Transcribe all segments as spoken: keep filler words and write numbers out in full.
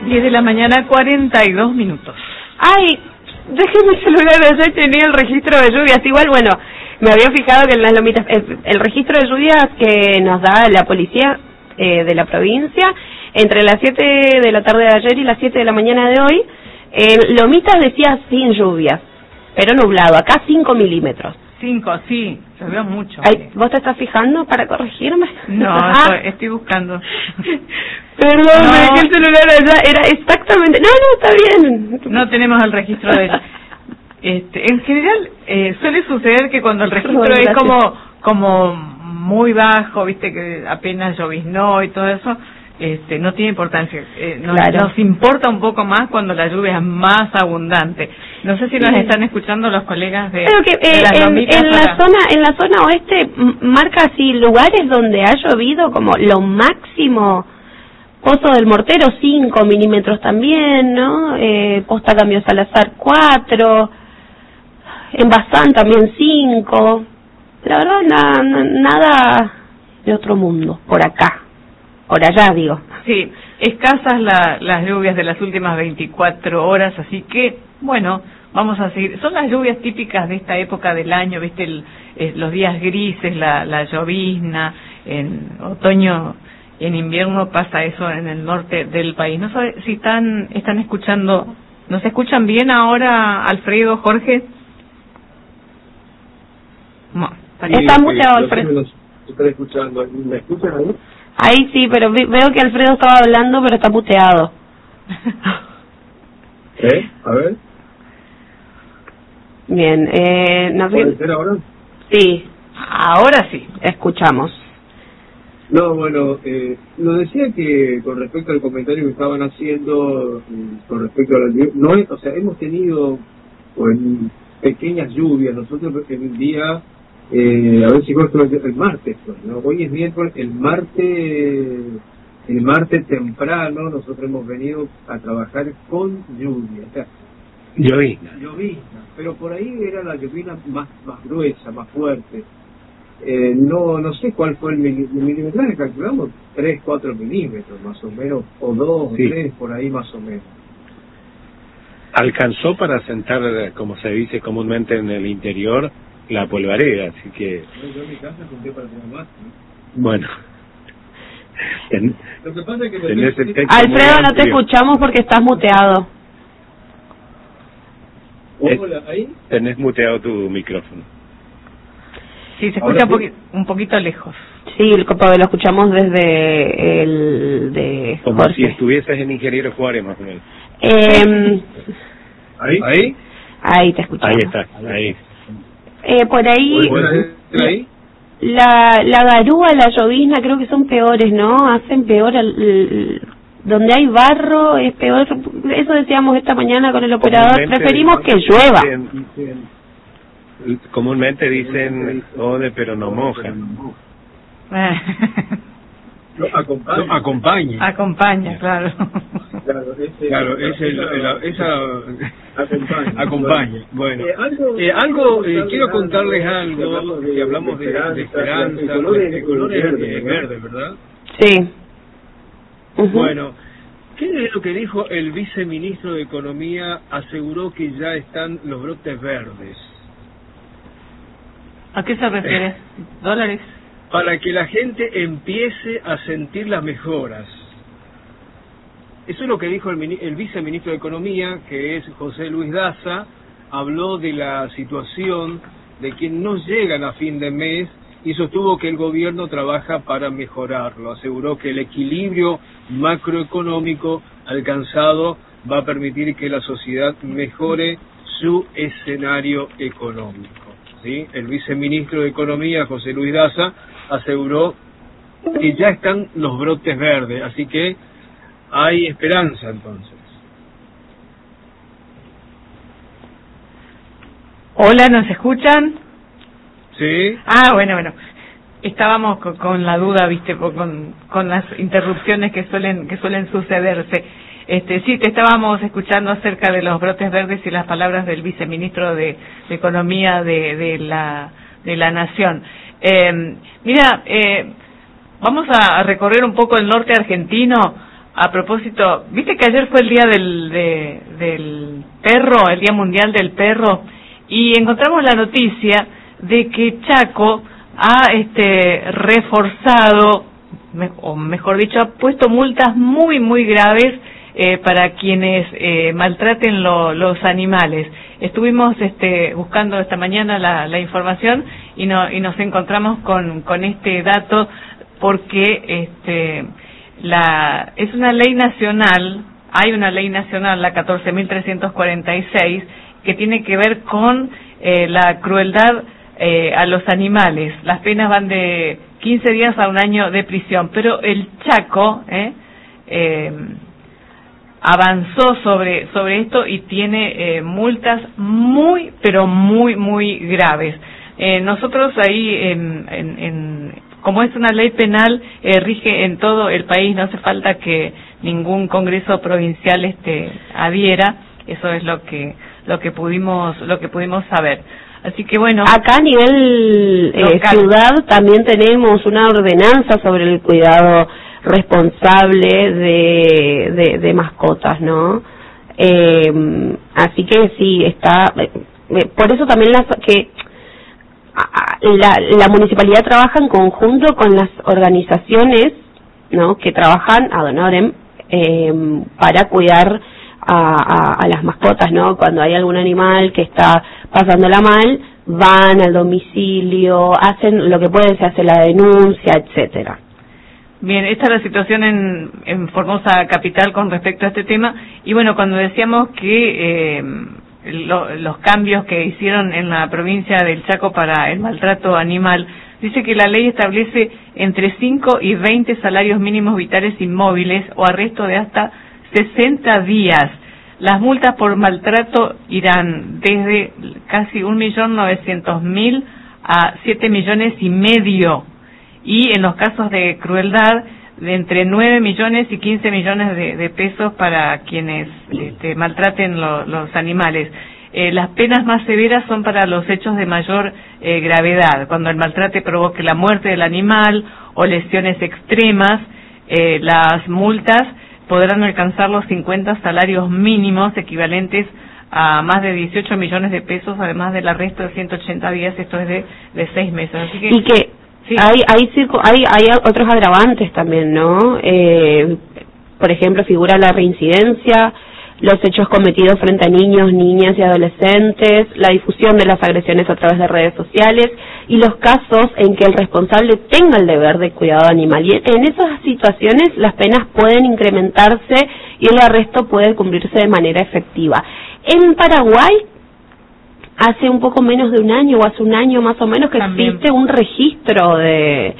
diez de la mañana, cuarenta y dos minutos. Ay, dejé mi celular allá y tenía el registro de lluvias. Igual, bueno, me había fijado que en las lomitas, el, el registro de lluvias que nos da la policía eh, de la provincia, entre las siete de la tarde de ayer y las siete de la mañana de hoy, en Lomitas decía sin lluvias, pero nublado, acá cinco milímetros. Cinco, sí, llovió mucho. Ay, ¿vos te estás fijando para corregirme? No, ah. estoy, estoy buscando. Perdón, no. me dejé el celular allá, era exactamente... No, no, está bien. No tenemos el registro de... Este, en general, eh, suele suceder que cuando el registro Perdón, es como como muy bajo, viste, que apenas lloviznó y todo eso, este, no tiene importancia. Eh, nos, claro. nos importa un poco más cuando la lluvia es más abundante. No sé si nos sí. están escuchando los colegas de, Pero que, eh, de las en, lomitas en la zona en la zona oeste marca así lugares donde ha llovido como lo máximo. Pozo del Mortero cinco milímetros también, ¿no? Eh, Posta Cambio Salazar cuatro, en Bazán también cinco. La verdad na, na, nada de otro mundo por acá, por allá digo. Sí, escasas la, las lluvias de las últimas veinticuatro horas, así que bueno, vamos a seguir. Son las lluvias típicas de esta época del año, viste, el, eh, los días grises, la, la llovizna, en otoño. En invierno pasa eso en el norte del país. No sé si están están escuchando. ¿Nos escuchan bien ahora, Alfredo, Jorge? No. Está muteado, Alfredo. ¿Están escuchando? ¿Me escuchan ahí? Ahí sí, pero veo que Alfredo estaba hablando, pero está muteado. ¿Eh? A ver. Bien. Eh, ¿no ¿Puede ser ahora? Sí, ahora sí, escuchamos. No, bueno, eh, lo decía que con respecto al comentario que estaban haciendo, con respecto a la lluvia, no es, o sea, hemos tenido pues, pequeñas lluvias, nosotros en el día, eh, a ver si corto el martes, pues, ¿no? Hoy es miércoles, el martes, el martes temprano nosotros hemos venido a trabajar con lluvia, o sea, llovizna, llovizna, pero por ahí era la llovizna más, más gruesa, más fuerte. Eh, no no sé cuál fue el milimetraje, calculamos tres, cuatro milímetros más o menos, o dos, sí. tres, por ahí más o menos. Alcanzó para sentar, como se dice comúnmente en el interior, la polvareda, así que... Yo en mi casa junté para tener más, ¿no? Bueno. Ten... Lo que pasa es que... Tenés el texto Alfredo, no te escuchamos porque estás muteado. Hola, ¿ahí? Tenés muteado tu micrófono. Sí, se escucha un, poqu un poquito lejos. Sí, porque lo escuchamos desde el de Como Jorge. si estuvieses en Ingeniero Juárez, más o menos. Eh, ¿Ahí? ¿Ahí? Ahí te escuchamos. Ahí está, ahí. Eh, por ahí, ahí, la, la garúa, la llovizna, creo que son peores, ¿no? Hacen peor, el, el, donde hay barro es peor. Eso decíamos esta mañana con el operador, preferimos que llueva. Dicen, dicen, comúnmente dicen ode pero no moja. No, acompaña. No, acompaña. Acompaña, claro. Claro, ese, claro, ese, el, el, esa acompaña. acompaña. Bueno, eh, algo, eh, algo eh, quiero contarles algo. Si hablamos de, de esperanza, de colores, de colores verdes, verde, ¿verdad? Sí. Uh-huh. Bueno, ¿qué es lo que dijo el viceministro de Economía? Aseguró que ya están los brotes verdes. ¿A qué se refiere? ¿Dólares? Para que la gente empiece a sentir las mejoras. Eso es lo que dijo el, el viceministro de Economía, que es José Luis Daza. Habló de la situación de que no llegan a fin de mes y sostuvo que el gobierno trabaja para mejorarlo. Aseguró que el equilibrio macroeconómico alcanzado va a permitir que la sociedad mejore su escenario económico. ¿Sí? El viceministro de Economía, José Luis Daza, aseguró que ya están los brotes verdes, así que hay esperanza entonces. Hola, ¿nos escuchan? Sí. Ah, bueno, bueno. Estábamos con, con la duda, viste, con, con las interrupciones que suelen que suelen sucederse. Este, sí, te estábamos escuchando acerca de los brotes verdes y las palabras del viceministro de, de Economía de, de la de la Nación. Eh, mira, eh, vamos a recorrer un poco el norte argentino a propósito, viste que ayer fue el día del, de, del perro, el Día Mundial del Perro, y encontramos la noticia de que Chaco ha este, reforzado, me, o mejor dicho, ha puesto multas muy, muy graves eh, para quienes eh, maltraten lo, los animales. Estuvimos este, buscando esta mañana la, la información y, no, y nos encontramos con, con este dato porque este, la, es una ley nacional, hay una ley nacional, la catorce mil trescientos cuarenta y seis, que tiene que ver con eh, la crueldad eh, a los animales. Las penas van de quince días a un año de prisión, pero el Chaco eh, eh, avanzó sobre sobre esto y tiene eh, multas muy, pero muy, muy graves. Eh, nosotros ahí, en, en, en, como es una ley penal, eh, rige en todo el país, no hace falta que ningún congreso provincial este adhiera. Eso es lo que lo que pudimos lo que pudimos saber. Así que bueno, acá a nivel eh, ciudad también tenemos una ordenanza sobre el cuidado responsable de, de, de mascotas, ¿no? Eh, así que sí, está, eh, por eso también las, que la, la municipalidad trabaja en conjunto con las organizaciones, ¿no?, que trabajan ad honorem eh, para cuidar a, a, a las mascotas, ¿no? Cuando hay algún animal que está pasándola mal, van al domicilio, hacen lo que pueden, se hace la denuncia, etcétera. Bien, esta es la situación en, en Formosa Capital con respecto a este tema. Y bueno, cuando decíamos que eh, lo, los cambios que hicieron en la provincia del Chaco para el maltrato animal, dice que la ley establece entre cinco y veinte salarios mínimos vitales inmóviles o arresto de hasta sesenta días. Las multas por maltrato irán desde casi un millón novecientos mil a siete millones y medio. Y en los casos de crueldad, de entre nueve millones y quince millones de, de pesos para quienes este, maltraten lo, los animales. Eh, las penas más severas son para los hechos de mayor eh, gravedad, cuando el maltrate provoque la muerte del animal o lesiones extremas. Eh, las multas podrán alcanzar los cincuenta salarios mínimos, equivalentes a más de dieciocho millones de pesos, además del arresto de ciento ochenta días, esto es de, de seis meses. Así que, y que sí. hay, hay, hay, hay otros agravantes también, ¿no? Eh, por ejemplo, figura la reincidencia, los hechos cometidos frente a niños, niñas y adolescentes, la difusión de las agresiones a través de redes sociales y los casos en que el responsable tenga el deber de cuidado animal. Y en esas situaciones las penas pueden incrementarse y el arresto puede cumplirse de manera efectiva. En Paraguay, hace un poco menos de un año o hace un año más o menos que También. existe un registro de,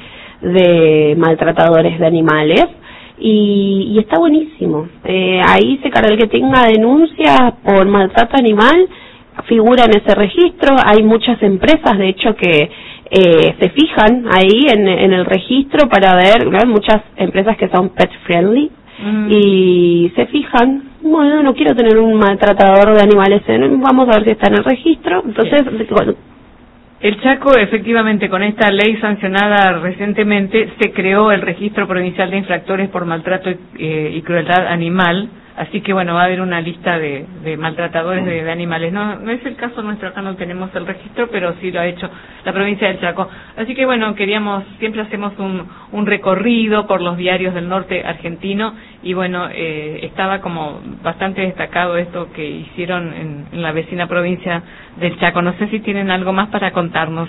de maltratadores de animales. Y, y está buenísimo. Eh, ahí se carga el que tenga denuncias por maltrato animal, figura en ese registro. Hay muchas empresas, de hecho, que eh, se fijan ahí en, en el registro para ver, ¿no? Hay muchas empresas que son pet friendly mm. y se fijan, bueno, no quiero tener un maltratador de animales, vamos a ver si está en el registro. Entonces, sí. bueno, el Chaco, efectivamente, con esta ley sancionada recientemente, se creó el Registro Provincial de Infractores por Maltrato y, eh, y Crueldad Animal, así que, bueno, va a haber una lista de, de maltratadores de, de animales. No, no es el caso nuestro, acá no tenemos el registro, pero sí lo ha hecho la provincia del Chaco. Así que, bueno, queríamos, siempre hacemos un, un recorrido por los diarios del norte argentino y, bueno, eh, estaba como bastante destacado esto que hicieron en, en la vecina provincia del Chaco. No sé si tienen algo más para contarnos.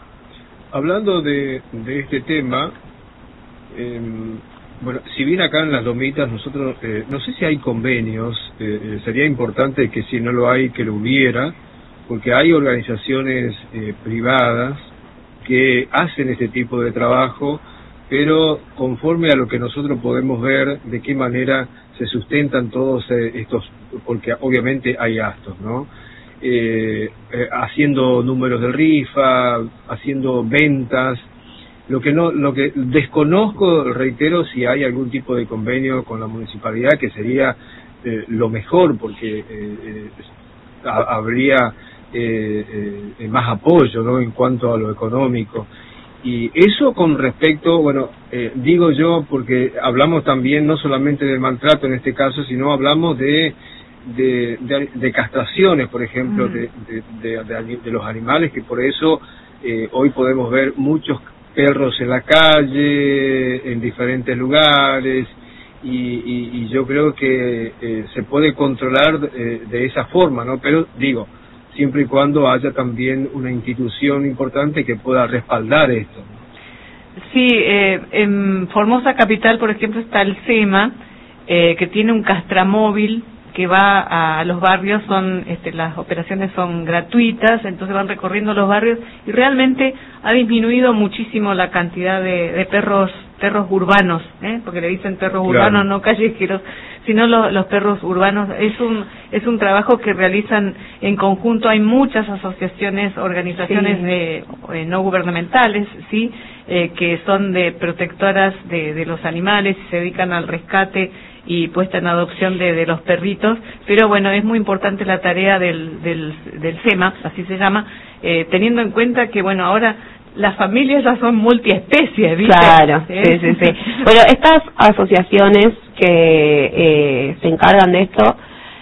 Hablando de, de este tema, eh, bueno, si bien acá en las Lomitas nosotros, eh, no sé si hay convenios, eh, sería importante que si no lo hay, que lo hubiera, porque hay organizaciones eh, privadas que hacen este tipo de trabajo, pero conforme a lo que nosotros podemos ver, de qué manera se sustentan todos eh, estos, porque obviamente hay gastos, ¿no? Eh, eh, haciendo números de rifa, haciendo ventas. Lo que no, lo que desconozco, reitero, si hay algún tipo de convenio con la municipalidad, que sería eh, lo mejor, porque eh, eh, habría eh, eh, más apoyo, ¿no?, en cuanto a lo económico. Y eso con respecto, bueno, eh, digo yo, porque hablamos también no solamente del maltrato en este caso, sino hablamos de de, de, de castraciones, por ejemplo, mm. de, de, de, de, de los animales, que por eso eh, hoy podemos ver muchos perros en la calle, en diferentes lugares, y, y, y yo creo que eh, se puede controlar eh, de esa forma, ¿no? Pero digo, siempre y cuando haya también una institución importante que pueda respaldar esto. Sí, eh, en Formosa Capital, por ejemplo, está el SEMA, eh, que tiene un castramóvil que va a, a los barrios, son este, las operaciones son gratuitas, entonces van recorriendo los barrios y realmente ha disminuido muchísimo la cantidad de, de perros perros urbanos, ¿eh? Porque le dicen perros claro. urbanos, no callejeros, sino los, los perros urbanos. Es un es un trabajo que realizan en conjunto. Hay muchas asociaciones, organizaciones sí. de eh, no gubernamentales, sí, eh, que son de protectoras de, de los animales y se dedican al rescate y puesta en adopción de, de los perritos, pero bueno, es muy importante la tarea del, del, del SEMA, así se llama, eh, teniendo en cuenta que, bueno, ahora las familias ya son multiespecies, ¿viste? Claro, sí, sí, sí. sí. Bueno, estas asociaciones que eh, se encargan de esto,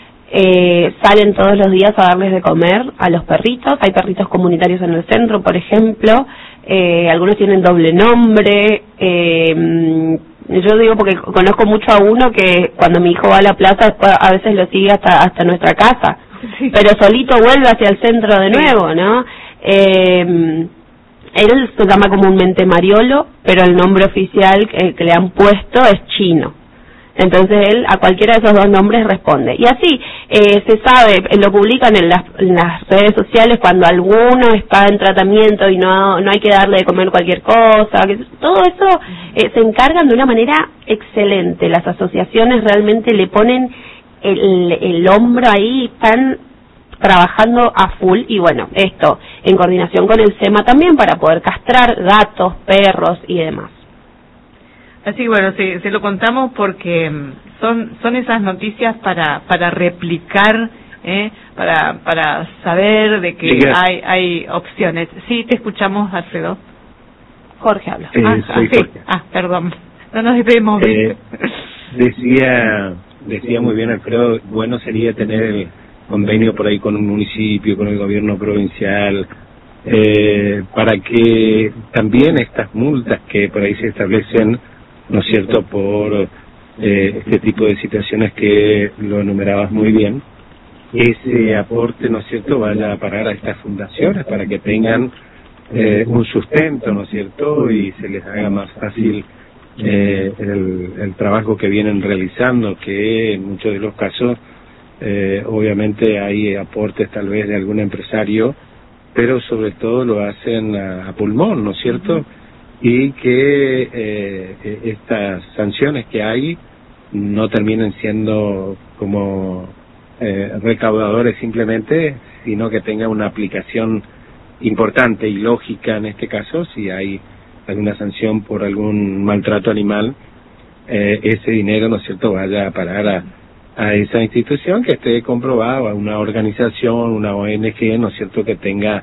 eh, salen todos los días a darles de comer a los perritos. Hay perritos comunitarios en el centro, por ejemplo, eh, algunos tienen doble nombre, eh, yo digo porque conozco mucho a uno que cuando mi hijo va a la plaza a veces lo sigue hasta hasta nuestra casa, sí. pero solito vuelve hacia el centro de nuevo, ¿no? Eh, él se llama comúnmente Mariolo, pero el nombre oficial que, que le han puesto es Chino. Entonces él a cualquiera de esos dos nombres responde. Y así eh, se sabe, lo publican en las, en las redes sociales cuando alguno está en tratamiento y no no hay que darle de comer cualquier cosa. Que, todo eso eh, se encargan de una manera excelente. Las asociaciones realmente le ponen el, el hombro ahí, están trabajando a full. Y bueno, esto en coordinación con el SEMA también para poder castrar gatos, perros y demás. Así que bueno, se, se lo contamos porque son son esas noticias para para replicar, ¿eh? para para saber de que sí, hay hay opciones. Sí, te escuchamos, Alfredo. Jorge habla. Eh, ah, soy ah, sí. Jorge. ah, perdón, no nos vemos. Eh, decía decía muy bien Alfredo, bueno sería tener el convenio por ahí con un municipio, con el gobierno provincial, eh, para que también estas multas que por ahí se establecen, ¿no es cierto?, por eh, este tipo de situaciones que lo enumerabas muy bien, ese aporte, ¿no es cierto?, vaya a parar a estas fundaciones para que tengan eh, un sustento, ¿no es cierto?, y se les haga más fácil eh, el, el trabajo que vienen realizando, que en muchos de los casos, eh, obviamente hay aportes tal vez de algún empresario, pero sobre todo lo hacen a, a pulmón, ¿no es cierto?, y que eh, estas sanciones que hay no terminen siendo como eh, recaudadores simplemente, sino que tenga una aplicación importante y lógica en este caso. Si hay alguna sanción por algún maltrato animal, eh, ese dinero, ¿no es cierto?, vaya a parar a, a esa institución que esté comprobada, a una organización, una O N G, ¿no es cierto?, que tenga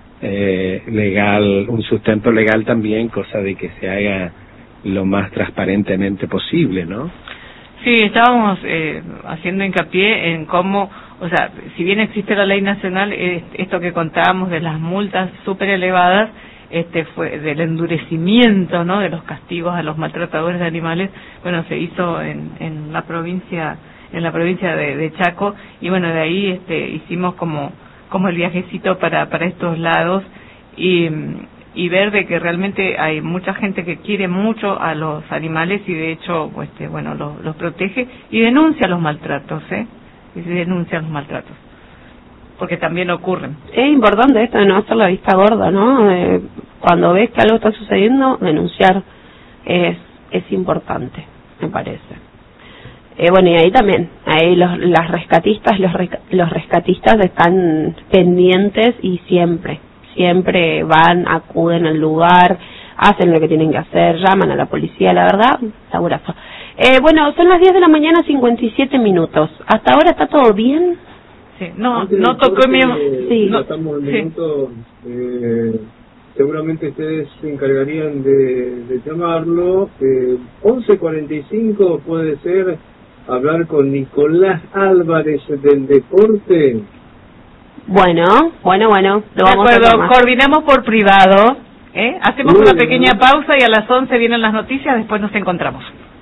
Eh, legal, un sustento legal también, cosa de que se haga lo más transparentemente posible, ¿no? Sí, estábamos eh, haciendo hincapié en cómo, o sea, si bien existe la ley nacional, eh, esto que contábamos de las multas súper elevadas, este fue del endurecimiento, ¿no?, de los castigos a los maltratadores de animales, bueno, se hizo en, en la provincia, en la provincia de, de Chaco, y bueno, de ahí este hicimos como como el viajecito para para estos lados y y ver de que realmente hay mucha gente que quiere mucho a los animales y de hecho pues este, bueno los, los protege y denuncia los maltratos, eh y se denuncian los maltratos porque también ocurren. Es importante esto de no hacer la vista gorda, ¿no? Eh, cuando ves que algo está sucediendo, denunciar es es importante, me parece. Eh, bueno, y ahí también, ahí los las rescatistas, los resca, los rescatistas están pendientes y siempre, siempre van, acuden al lugar, hacen lo que tienen que hacer, llaman a la policía, la verdad, segurazo. Eh, bueno, son las diez de la mañana, cincuenta y siete minutos. ¿Hasta ahora está todo bien? Sí, no, no tocó mi... Sí. No, estamos en sí. minutos, eh, seguramente ustedes se encargarían de, de llamarlo. Eh, once cuarenta y cinco puede ser, hablar con Nicolás Álvarez del Deporte. Bueno, bueno, bueno, lo De vamos acuerdo, a tomar. coordinamos por privado, ¿eh? Hacemos Muy una bien. pequeña pausa y a las once vienen las noticias, después nos encontramos.